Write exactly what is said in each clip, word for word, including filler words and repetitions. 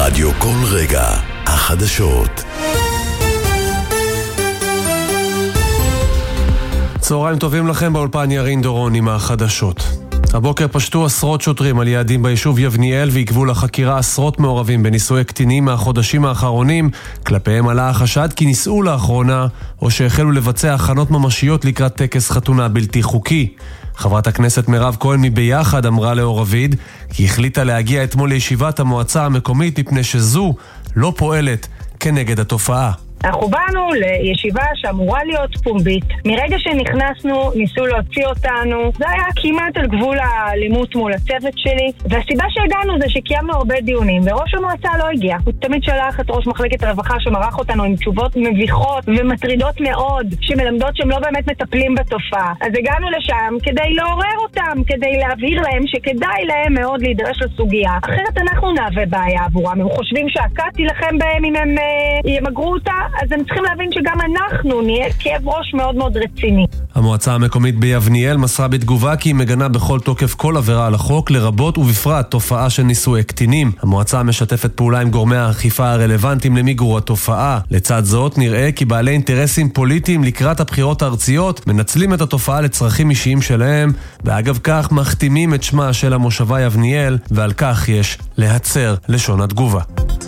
ברדיו כל רגע, החדשות. צהריים טובים לכם, באולפן ירין דורון עם החדשות. הבוקר פשטו עשרות שוטרים על יעדים ביישוב יבניאל ועיכבו לחקירה עשרות מעורבים בנישואי קטינים מהחודשים האחרונים. כלפיהם עלה החשד כי נישאו לאחרונה או שהחלו לבצע הכנות ממשיות לקראת טקס חתונה בלתי חוקי. חברת הכנסת מירב כהן מביחד אמרה לאור אביד כי החליטה להגיע אתמול לישיבת המועצה המקומית מפני שזו לא פועלת כנגד התופעה. אנחנו באנו לישיבה שאמורה להיות פומבית. מרגע שנכנסנו, ניסו להוציא אותנו. זה היה כמעט על גבול האלימות מול הצוות שלי. והסיבה שהגענו זה שקיימנו הרבה דיונים, וראש המועצה לא הגיע. הוא תמיד שלח את ראש מחלקת הרווחה שמרח אותנו עם תשובות מביכות ומטרידות מאוד, שמלמדות שהם לא באמת מטפלים בתופעה. אז הגענו לשם כדי לעורר אותם, כדי להבהיר להם שכדאי להם מאוד להידרש לסוגיה. אחרת אנחנו נהווה בעיה עבורם. הם חושבים שהקת תילחם בהם אם הם אה, ימגרו אותה. אז הם צריכים להבין שגם אנחנו נהיה כאב ראש מאוד מאוד רציני. המועצה המקומית ביבניאל מסרה בתגובה כי היא מגנה בכל תוקף כל עבירה על החוק, לרבות ובפרט תופעה של נישואי קטינים. המועצה משתפת פעולה עם גורמי האכיפה הרלוונטיים למיגור התופעה. לצד זאת נראה כי בעלי אינטרסים פוליטיים לקראת הבחירות הארציות מנצלים את התופעה לצרכים אישיים שלהם, ואגב כך מחתימים את שמה של המושבה יבניאל, ועל כך יש להצר לשון התגובה.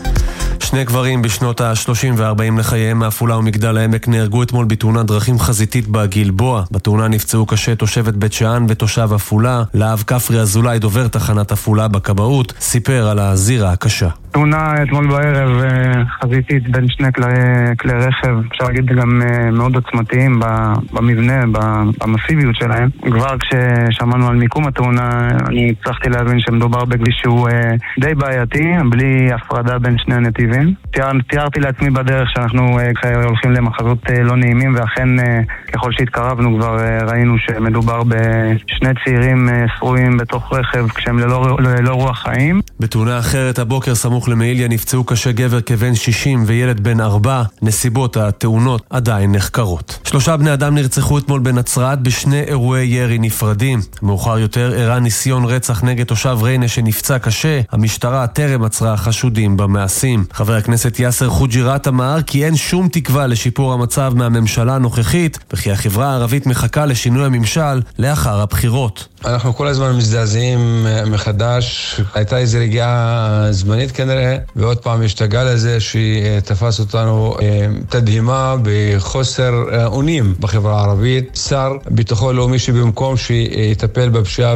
שני גברים בשנות ה-שלושים ו-ארבעים לחייהם מעפולה ומגדל העמק נהרגו אתמול בתאונת דרכים חזיתית בגלבוע. בתאונה נפצעו קשה תושבת בית שאן ותושב עפולה. להב כפרי אזולאי, דובר תחנת עפולה בכבאות, סיפר על הזירה הקשה. תאונה אתמול בערב חזיתית בין שני כלי, כלי רכב, אפשר להגיד גם מאוד עוצמתיים במבנה, במסיביות שלהם. כבר כששמענו על מיקום התאונה, אני הצלחתי להבין שמדובר בכביש שהוא די בעייתי, בלי הפרדה בין שני הנתיבים. תיאר, תיארתי לעצמי בדרך שאנחנו הולכים למחזות לא נעימים, ואכן ככל שהתקרבנו כבר ראינו שמדובר בשני צעירים שרויים בתוך רכב כשהם ללא, ללא רוח חיים. בתאונה אחרת הבוקר סמוך למעיליה נפצעו קשה גבר כבן שישים וילד בן ארבע. נסיבות התאונות עדיין נחקרות. שלושה בני אדם נרצחו אתמול בנצרת בשני אירועי ירי נפרדים. מאוחר יותר אירע ניסיון רצח נגד תושב ריינה שנפצע קשה. המשטרה טרם עצרה חשודים במעשים. חבר הכנסת יאסר חוג'יראת אמר כי אין שום תקווה לשיפור המצב מהממשלה הנוכחית, וכי החברה הערבית מחכה לשינוי הממשל לאחר הבחירות. אנחנו כל הזמן מזדעזעים מחדש. הייתה איזו רגיעה זמנית כנראה, ועוד פעם יש את הגל הזה שתפס אותנו תדהימה בחוסר אונים בחברה הערבית. שר ביטחון לאומי שבמקום שיטפל בפשיעה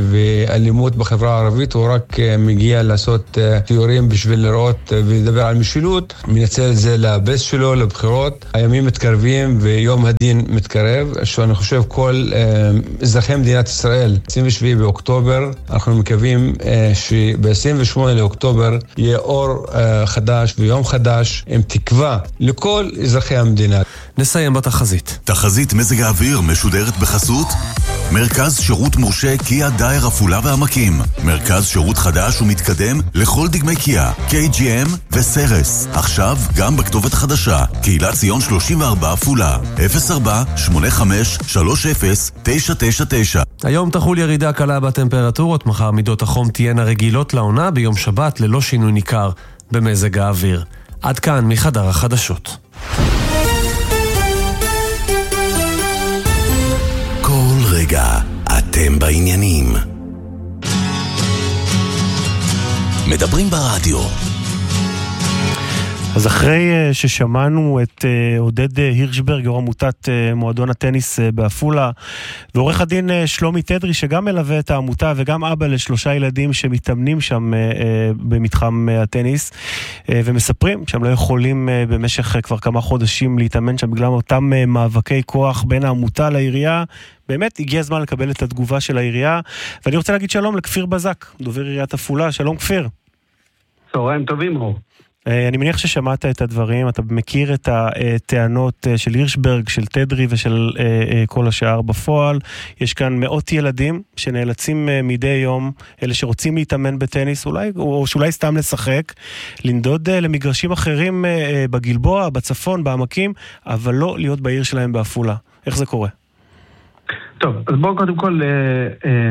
ואלימות בחברה הערבית, הוא רק מגיע לעשות תיאורים בשביל לראות ולדבר על משילות, מנצל את זה לבס שלו, לבחירות. הימים מתקרבים ויום הדין מתקרב, שאני חושב כל אזרחי מדינת ישראל, עשרים ושבעה באוקטובר, אנחנו מקווים שב-עשרים ושמונה לאוקטובר יהיה אור חדש ויום חדש עם תקווה לכל אזרחי המדינה. נסיים בתחזית. תחזית מזג האוויר משודרת בחסות מרכז שירות מורשה קיה דייר עפולה והעמקים. מרכז שירות חדש ומתקדם לכל דגמי קיה, קיי ג'י אם וסרס. עכשיו גם בכתובת חדשה, קהילת ציון שלושים וארבע עפולה, אפס ארבע שמונה חמש שלוש אפס תשע תשע תשע. היום תחול ירידה קלה בטמפרטורות, מחר מידות החום תהיינה רגילות לעונה, ביום שבת ללא שינוי ניכר במזג האוויר. עד כאן מחדר החדשות. כל רגע אתם בעניינים. מדברים ברדיו. אז אחרי ששמענו את עודד הירשברג, יו"ר עמותת מועדון הטניס בעפולה, ועורך הדין שלומי תדרי שגם מלווה את העמותה וגם אבא לשלושה ילדים שמתאמנים שם במתחם הטניס, ומספרים שהם לא יכולים במשך כבר כמה חודשים להתאמן שם בגלל אותם מאבקי כוח בין העמותה לעירייה. באמת הגיע הזמן לקבל את התגובה של העירייה, ואני רוצה להגיד שלום לכפיר בזק, דובר עיריית עפולה. שלום כפיר. צהריים טובים רו. אני מניח ששמעת את הדברים, אתה מכיר את הטענות של הירשברג, של תדרי ושל כל השאר בפועל. יש כאן מאות ילדים שנאלצים מדי יום, אלה שרוצים להתאמן בטניס, אולי, או שאולי סתם לשחק, לנדוד למגרשים אחרים בגלבוע, בצפון, בעמקים, אבל לא להיות בעיר שלהם בעפולה. איך זה קורה? טוב, אז בואו קודם כל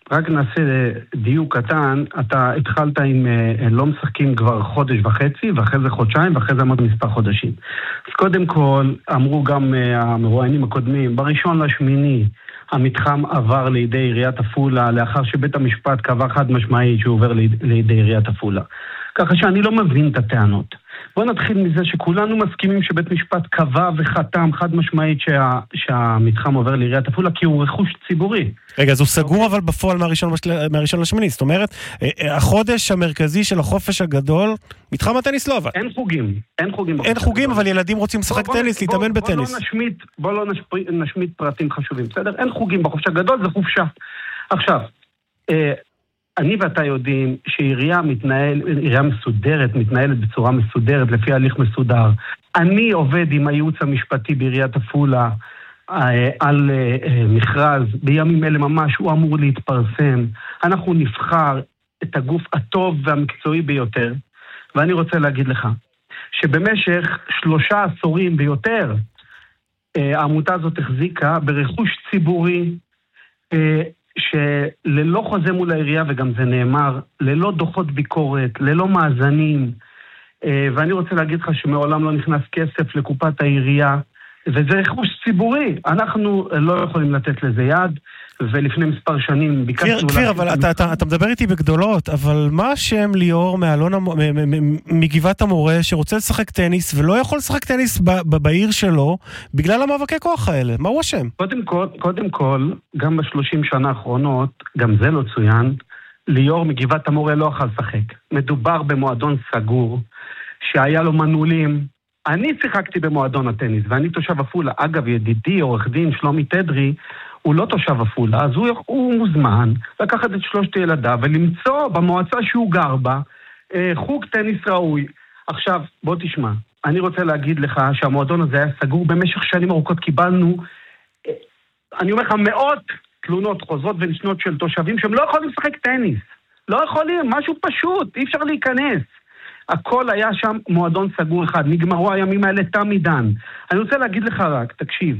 רק נעשה דיוק קטן, אתה התחלת עם לא משחקים כבר חודש וחצי, ואחרי זה חודשיים, ואחרי זה אמרת מספר חודשים. אז קודם כל, אמרו גם המרואיינים הקודמים, בראשון לשמיני, המתחם עבר לידי עיריית עפולה, לאחר שבית המשפט קבע חד משמעית שהוא עובר לידי עיריית עפולה. ככה שאני לא מבין את הטענות. בואו נתחיל מזה שכולנו מסכימים שבית משפט קבע וחתם חד משמעית שה, שהמתחם עובר לעיריית עפולה, כי הוא רכוש ציבורי. רגע, אז הוא סגור אבל בפועל מהראשון, מהראשון לשמיני. זאת אומרת, החודש המרכזי של החופש הגדול, מתחם הטניס לא עבד. אין חוגים. אין חוגים, אין חוגים אבל ילדים רוצים לשחק טניס, להתאמן בטניס. בוא לא נשמיט, בוא לא נשמיט פרטים חשובים, בסדר? אין חוגים בחופש הגדול, זה חופשה. עכשיו, אני ואתה יודעים שעירייה מתנהל, עירייה מסודרת, מתנהלת בצורה מסודרת, לפי הליך מסודר. אני עובד עם הייעוץ המשפטי בעיריית עפולה על מכרז, בימים אלה ממש הוא אמור להתפרסם. אנחנו נבחר את הגוף הטוב והמקצועי ביותר, ואני רוצה להגיד לך, שבמשך שלושה עשורים ביותר, העמותה הזאת החזיקה ברכוש ציבורי, שללא חוזה מול העירייה, וגם זה נאמר, ללא דוחות ביקורת, ללא מאזנים, ואני רוצה להגיד לך שמעולם לא נכנס כסף לקופת העירייה, וזה רכוש ציבורי, אנחנו לא יכולים לתת לזה יד, ולפני מספר שנים ביקשנו... כפיר, אבל אתה, אתה, אתה מדבר איתי בגדולות, אבל מה השם ליאור מאלון, מגבעת המורה, שרוצה לשחק טניס, ולא יכול לשחק טניס ב, ב, בעיר שלו, בגלל המאבקי כוח האלה? מה הוא השם? קודם כל, קודם כל, גם בשלושים שנה האחרונות, גם זה לא צוין, ליאור מגבעת המורה לא יכול לשחק. מדובר במועדון סגור, שהיה לו מנעולים, אני שיחקתי במועדון הטניס, ואני תושב עפולה. אגב, ידידי, עורך דין, שלומי תדרי, הוא לא תושב עפולה, אז הוא, הוא מוזמן לקחת את שלושת ילדיו ולמצוא במועצה שהוא גר בה חוג טניס ראוי. עכשיו, בוא תשמע, אני רוצה להגיד לך שהמועדון הזה היה סגור במשך שנים ארוכות, קיבלנו, אני אומר לך, מאות תלונות חוזרות ונשנות של תושבים שהם לא יכולים לשחק טניס. לא יכולים, משהו פשוט, אי אפשר להיכנס. הכל היה שם מועדון סגור אחד, נגמרו הימים האלה תם עידן. אני רוצה להגיד לך רק, תקשיב,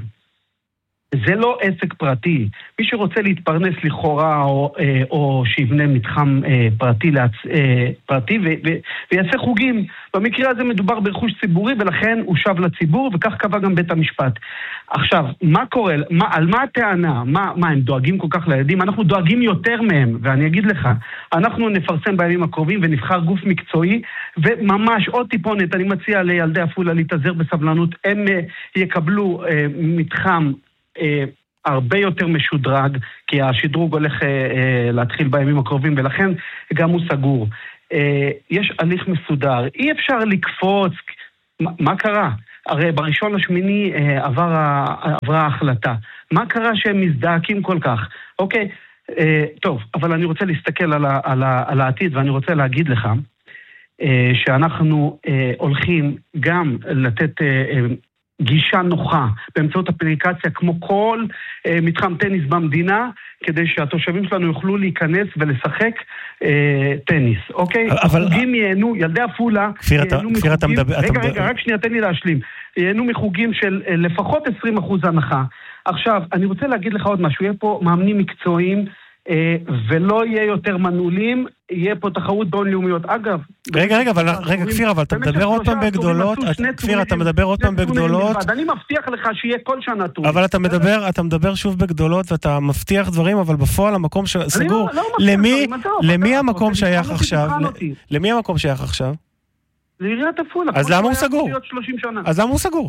זה לא עסק פרטי. מי שרוצה להתפרנס לכאורה או, או שיבנה מתחם פרטי, להצ... פרטי ו... ו... ויעשה חוגים. במקרה הזה מדובר ברכוש ציבורי ולכן הוא שב לציבור וכך קבע גם בית המשפט. עכשיו, מה קורה? מה, על מה הטענה? מה, מה, הם דואגים כל כך לילדים? אנחנו דואגים יותר מהם, ואני אגיד לך, אנחנו נפרסם בימים הקרובים ונבחר גוף מקצועי, וממש עוד טיפונת, אני מציע לילדי עפולה להתאזר בסבלנות, הם יקבלו אה, מתחם אה, הרבה יותר משודרג, כי השדרוג הולך אה, אה, להתחיל בימים הקרובים, ולכן גם הוא סגור. אה, יש הליך מסודר, אי אפשר לקפוץ, מה, מה קרה? הרי בראשון לשמיני אה, עבר, עברה ההחלטה. מה קרה שהם מזדעקים כל כך? אוקיי, אה, טוב, אבל אני רוצה להסתכל על, ה, על, ה, על העתיד, ואני רוצה להגיד לך אה, שאנחנו אה, הולכים גם לתת אה, אה, גישה נוחה באמצעות אפליקציה כמו כל אה, מתחם טניס במדינה, כדי שהתושבים שלנו יוכלו להיכנס ולשחק אה, טניס, אוקיי? אבל... החוגים ייהנו, ילדי עפולה ייהנו מחוגים... אתה מדבר, רגע, אתה רגע, מדבר... רק שנייה, תן לי להשלים. ייהנו מחוגים של אה, לפחות עשרים אחוז הנחה. עכשיו, אני רוצה להגיד לך עוד משהו, יהיה פה מאמנים מקצועיים, אה, ולא יהיה יותר מנעולים, יהיה פה תחרות בינלאומיות. אגב... רגע, רגע, אבל, רגע, כפיר, אבל אתה מדבר עוד פעם בגדולות, כפיר, אתה מדבר עוד פעם בגדולות. אני מבטיח לך שיהיה כל שנה טוב. אבל אתה מדבר, אתה מדבר שוב בגדולות, ואתה מבטיח דברים, אבל בפועל המקום סגור. למי, למי המקום שייך עכשיו? למי המקום שייך עכשיו? לעיריית עפולה. אז למה הוא סגור? אז למה הוא סגור?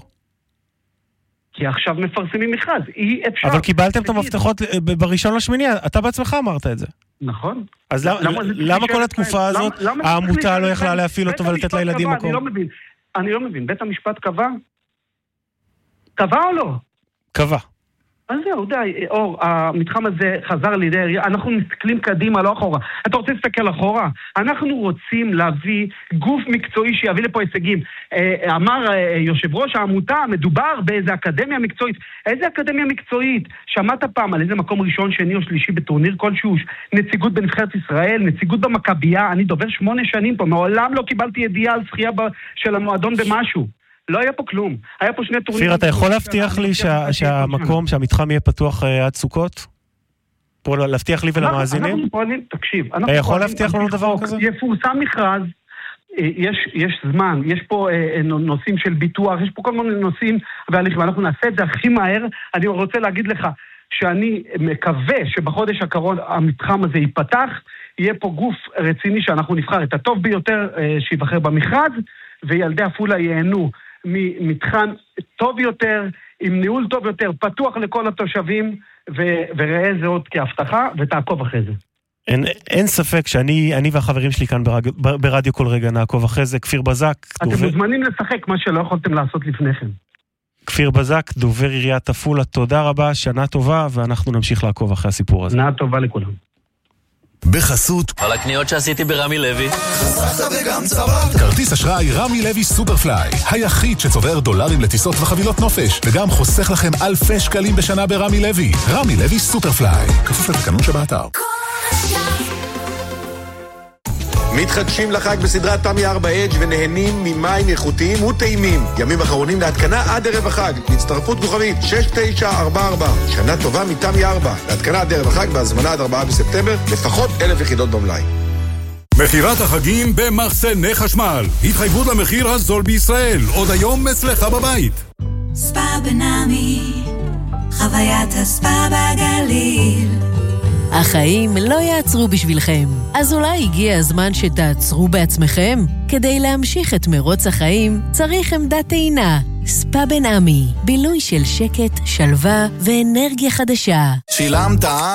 כי עכשיו מפרסמים מכרז, אי אפשר. אבל קיבלתם את המפתחות בראשון לשמיני, אתה בעצמך אמרת את זה. נכון. אז למה כל התקופה הזאת העמותה לא יכלה להפעיל אותו ולתת לילדים מקום? אני לא מבין. אני לא מבין. בית המשפט קבע? קבע או לא? קבע. אז זהו, די, אור, המתחם הזה חזר לידי העירייה, אנחנו מסתכלים קדימה, לא אחורה. אתה רוצה להסתכל אחורה? אנחנו רוצים להביא גוף מקצועי שיביא לפה הישגים. אמר יושב ראש העמותה, מדובר באיזה אקדמיה מקצועית. איזה אקדמיה מקצועית? שמעת פעם על איזה מקום ראשון, שני או שלישי בטורניר כלשהו, נציגות בנבחרת ישראל, נציגות במכבייה, אני דובר שמונה שנים פה, מעולם לא קיבלתי ידיעה על זכייה של המועדון במשהו. לא היה פה כלום. היה פה שני טורנירים. פיר, אתה יכול להבטיח לי שהמקום, שהמתחם יהיה פתוח עד סוכות? פה להבטיח לי ולמאזינים? אנחנו פועלים, תקשיב. אתה יכול להבטיח לנו דבר כזה? יפורסם מכרז, יש, יש זמן, יש פה אה, נושאים של ביטוח, יש פה כל מיני נושאים, ואנחנו נעשה את זה הכי מהר. אני רוצה להגיד לך שאני מקווה שבחודש הקרוב המתחם הזה ייפתח, יהיה פה גוף רציני שאנחנו נבחר את הטוב ביותר אה, שיבחר במכרז, וילדי עפולה ייהנו ממתחם טוב יותר, עם ניהול טוב יותר, פתוח לכל התושבים, ו- וראה זה עוד כהבטחה, ותעקוב אחרי זה. אין, אין ספק שאני אני והחברים שלי כאן ברדיו, ברדיו כל רגע נעקוב אחרי זה. כפיר בזק. אתם דובר... מוזמנים לשחק מה שלא יכולתם לעשות לפניכם. כפיר בזק, דובר עיריית עפולה, תודה רבה, שנה טובה, ואנחנו נמשיך לעקוב אחרי הסיפור הזה. שנה טובה לכולם. בחסות על הקניות שעשיתי ברמי לוי חסכת וגם צברת. כרטיס אשראי רמי לוי סופרפליי, היחיד שצובר דולרים לטיסות וחבילות נופש, וגם חוסך לכם אלפי שקלים בשנה ברמי לוי. רמי לוי סופרפליי, כפוף לתקנון שבאתר. מתחדשים לחג בסדרת תמי ארבע אדג' ונהנים ממים איכותיים וטעימים. ימים אחרונים להתקנה עד ערב החג. הצטרפות כוכבית שש תשע ארבע ארבע. שנה טובה מתמי ארבע. להתקנה עד ערב החג בהזמנה עד ארבעה בספטמבר, לפחות אלף יחידות במלאי. מחירת החגים במחסני חשמל. התחייבות למחיר הזול בישראל. עוד היום אצלך בבית. ספא בנעמי, חוויית הספא בגליל. החיים לא יעצרו בשבילכם, אז אולי הגיע הזמן שתעצרו בעצמכם? כדי להמשיך את מרוץ החיים צריך עמדת טעינה. ספא בנעמי, בילוי של שקט, שלווה ואנרגיה חדשה. שילמת